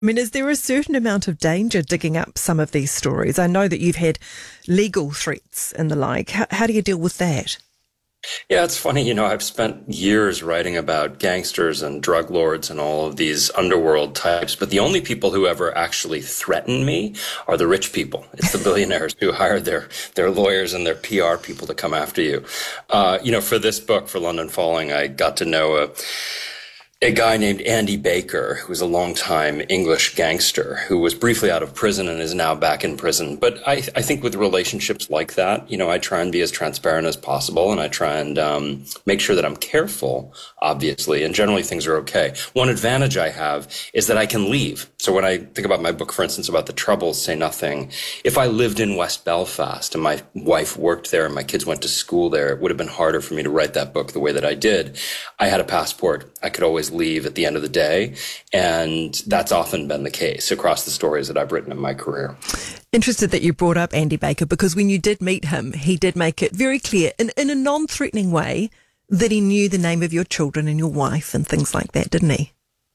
I mean, is there a certain amount of danger digging up some of these stories? I know that you've had legal threats and the like. How do you deal with that? Yeah, it's funny. I've spent years writing about gangsters and drug lords and all of these underworld types, but the only people who ever actually threaten me are the rich people. It's the billionaires who hire their lawyers and their PR people to come after you. For this book, for London Falling, I got to know a guy named Andy Baker, who was a longtime English gangster who was briefly out of prison and is now back in prison. But I think with relationships like that, I try and be as transparent as possible, and I try and make sure that I'm careful, obviously, and generally things are okay. One advantage I have is that I can leave. So when I think about my book, for instance, about the Troubles, Say Nothing, if I lived in West Belfast and my wife worked there and my kids went to school there, it would have been harder for me to write that book the way that I did. I had a passport. I could always leave at the end of the day. And that's often been the case across the stories that I've written in my career. Interested that you brought up Andy Baker, because when you did meet him, he did make it very clear in a non-threatening way that he knew the name of your children and your wife and things like that, didn't he?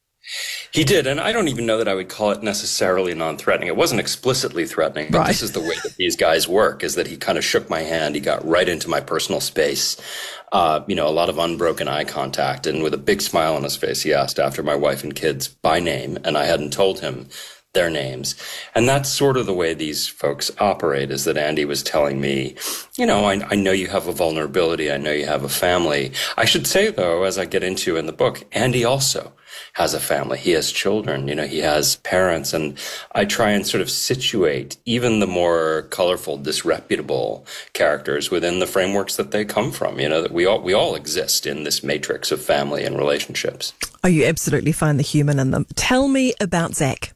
He did, and I don't even know that I would call it necessarily non-threatening. It wasn't explicitly threatening, but This is the way that these guys work, is that he kind of shook my hand. He got right into my personal space, a lot of unbroken eye contact, and with a big smile on his face, he asked after my wife and kids by name, and I hadn't told him their names. And that's sort of the way these folks operate, is that Andy was telling me, I know you have a vulnerability. I know you have a family. I should say, though, as I get into in the book, Andy also has a family. He has children, he has parents. And I try and sort of situate even the more colorful, disreputable characters within the frameworks that they come from, that we all exist in this matrix of family and relationships. Oh, you absolutely find the human in them. Tell me about Zach.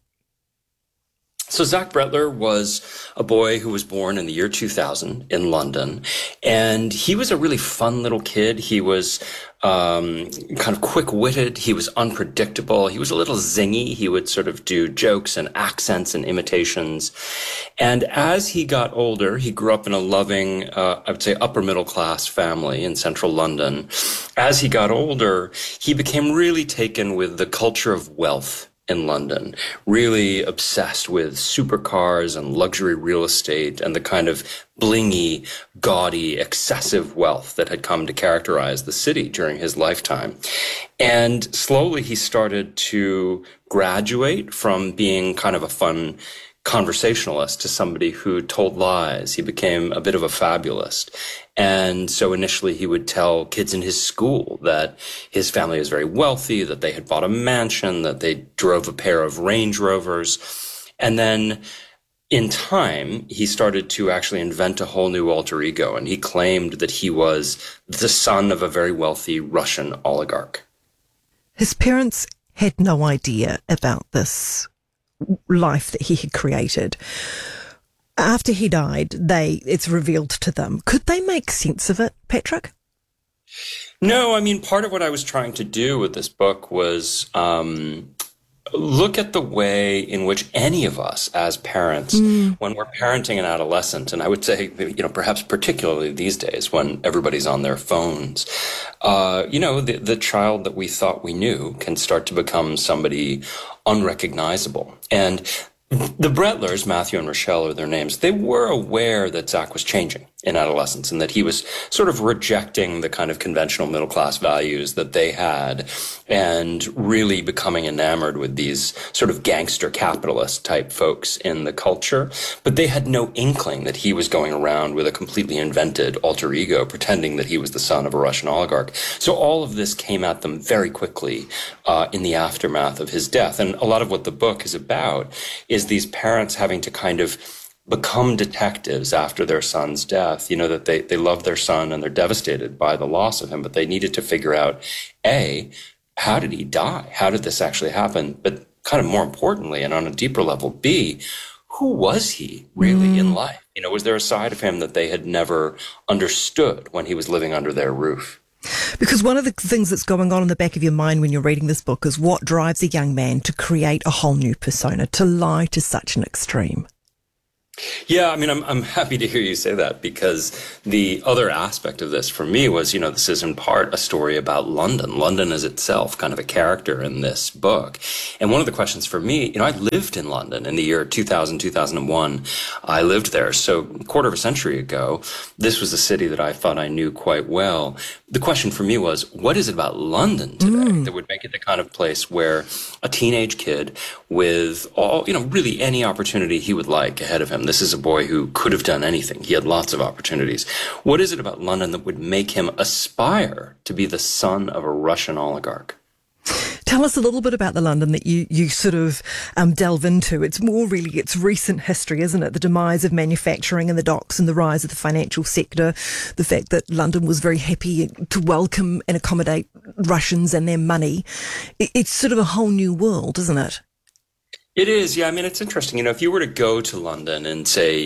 So Zach Bretler was a boy who was born in the year 2000 in London, and he was a really fun little kid. He was kind of quick-witted. He was unpredictable. He was a little zingy. He would sort of do jokes and accents and imitations. And as he got older, he grew up in a loving, I would say, upper-middle-class family in central London. As he got older, he became really taken with the culture of wealth in London, really obsessed with supercars and luxury real estate and the kind of blingy, gaudy, excessive wealth that had come to characterize the city during his lifetime. And slowly he started to graduate from being kind of a fun conversationalist to somebody who told lies. He became a bit of a fabulist. And so initially he would tell kids in his school that his family was very wealthy, that they had bought a mansion, that they drove a pair of Range Rovers. And then in time, he started to actually invent a whole new alter ego. And he claimed that he was the son of a very wealthy Russian oligarch. His parents had no idea about this life that he had created. After he died, it's revealed to them. Could they make sense of it, Patrick? No, part of what I was trying to do with this book was look at the way in which any of us as parents, when we're parenting an adolescent, and I would say, perhaps particularly these days when everybody's on their phones, the child that we thought we knew can start to become somebody unrecognizable. And the Bretlers, Matthew and Rochelle are their names, they were aware that Zach was changing in adolescence and that he was sort of rejecting the kind of conventional middle-class values that they had and really becoming enamored with these sort of gangster capitalist type folks in the culture. But they had no inkling that he was going around with a completely invented alter ego, pretending that he was the son of a Russian oligarch. So all of this came at them very quickly in the aftermath of his death. And a lot of what the book is about is these parents having to kind of become detectives after their son's death, that they love their son and they're devastated by the loss of him, but they needed to figure out, A, how did he die? How did this actually happen? But kind of more importantly, and on a deeper level, B, who was he really in life? Was there a side of him that they had never understood when he was living under their roof? Because one of the things that's going on in the back of your mind when you're reading this book is what drives a young man to create a whole new persona, to lie to such an extreme. Yeah, I mean, I'm happy to hear you say that because the other aspect of this for me was, this is in part a story about London. London is itself kind of a character in this book. And one of the questions for me, I lived in London in the year 2000, 2001. I lived there. So a quarter of a century ago, this was a city that I thought I knew quite well. The question for me was, what is it about London today that would make it the kind of place where a teenage kid with all, really any opportunity he would like ahead of him. This is a boy who could have done anything. He had lots of opportunities. What is it about London that would make him aspire to be the son of a Russian oligarch? Tell us a little bit about the London that you sort of delve into. It's more really its recent history, isn't it? The demise of manufacturing in the docks and the rise of the financial sector. The fact that London was very happy to welcome and accommodate Russians and their money. It's sort of a whole new world, isn't it? It is, yeah. I mean, it's interesting. If you were to go to London in, say,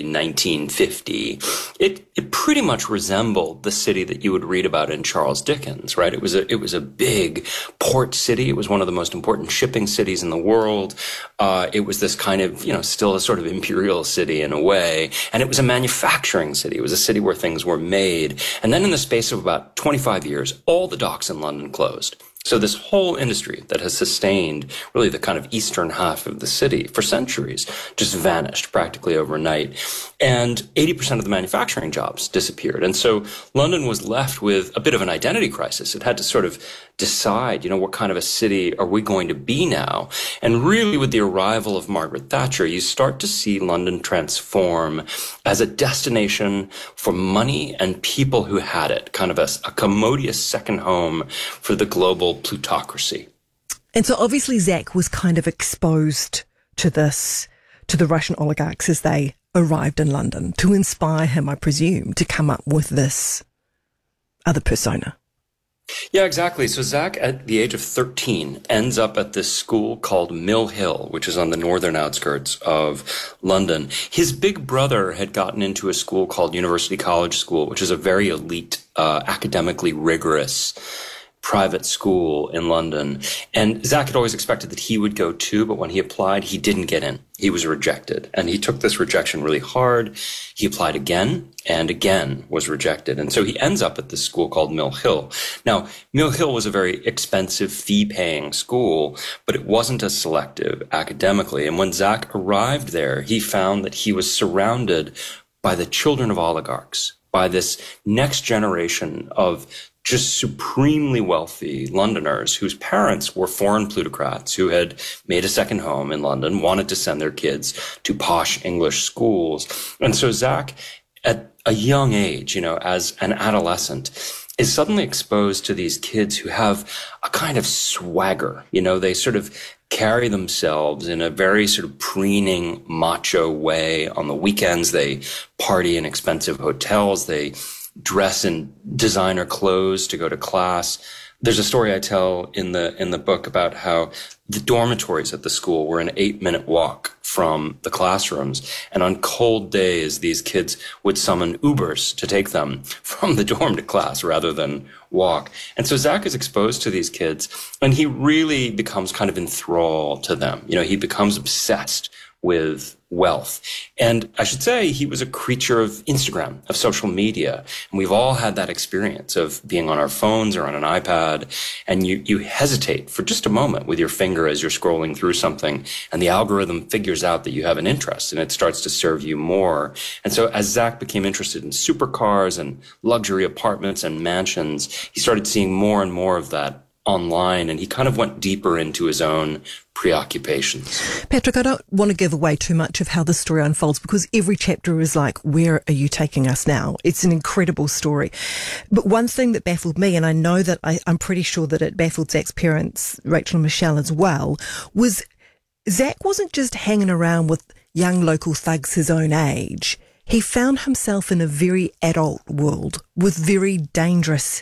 1950, it pretty much resembled the city that you would read about in Charles Dickens, right? It was a big port city. It was one of the most important shipping cities in the world. It was this kind of, still a sort of imperial city in a way. And it was a manufacturing city. It was a city where things were made. And then in the space of about 25 years, all the docks in London closed. So this whole industry that has sustained really the kind of eastern half of the city for centuries just vanished practically overnight. And 80% of the manufacturing jobs disappeared. And so London was left with a bit of an identity crisis. It had to sort of decide, what kind of a city are we going to be now? And really with the arrival of Margaret Thatcher, you start to see London transform as a destination for money and people who had it, kind of a commodious second home for the global plutocracy. And so obviously Zach was kind of exposed to this, to the Russian oligarchs as they arrived in London to inspire him, I presume, to come up with this other persona. Yeah, exactly. So Zach, at the age of 13, ends up at this school called Mill Hill, which is on the northern outskirts of London. His big brother had gotten into a school called University College School, which is a very elite, academically rigorous private school in London. And Zach had always expected that he would go too, but when he applied, he didn't get in. He was rejected. And he took this rejection really hard. He applied again and again was rejected. And so he ends up at this school called Mill Hill. Now, Mill Hill was a very expensive fee-paying school, but it wasn't as selective academically. And when Zach arrived there, he found that he was surrounded by the children of oligarchs, by this next generation of just supremely wealthy Londoners whose parents were foreign plutocrats who had made a second home in London, wanted to send their kids to posh English schools. And so Zach, at a young age, as an adolescent, is suddenly exposed to these kids who have a kind of swagger. They sort of carry themselves in a very sort of preening, macho way. On the weekends, they party in expensive hotels. They dress in designer clothes to go to class. There's a story I tell in the book about how the dormitories at the school were an 8-minute walk from the classrooms. And on cold days, these kids would summon Ubers to take them from the dorm to class rather than walk. And so Zach is exposed to these kids and he really becomes kind of enthralled to them. He becomes obsessed with wealth. And I should say he was a creature of Instagram, of social media. And we've all had that experience of being on our phones or on an iPad, and you hesitate for just a moment with your finger as you're scrolling through something, and the algorithm figures out that you have an interest, and it starts to serve you more. And so as Zach became interested in supercars and luxury apartments and mansions, he started seeing more and more of that online, and he kind of went deeper into his own preoccupations. Patrick, I don't want to give away too much of how the story unfolds because every chapter is like, where are you taking us now? It's an incredible story. But one thing that baffled me, and I know that I'm pretty sure that it baffled Zach's parents, Rachel and Michelle as well, was Zach wasn't just hanging around with young local thugs his own age. He found himself in a very adult world with very dangerous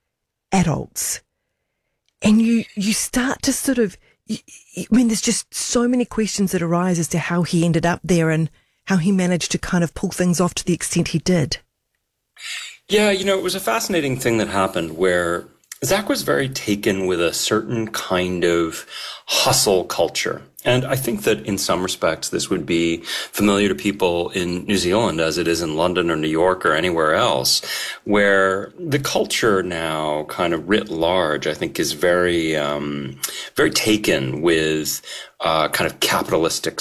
adults. And you start to sort of, there's just so many questions that arise as to how he ended up there and how he managed to kind of pull things off to the extent he did. Yeah, it was a fascinating thing that happened where Zach was very taken with a certain kind of hustle culture And I think that in some respects, this would be familiar to people in New Zealand as it is in London or New York or anywhere else, where the culture now kind of writ large, I think is very, very taken with, kind of capitalistic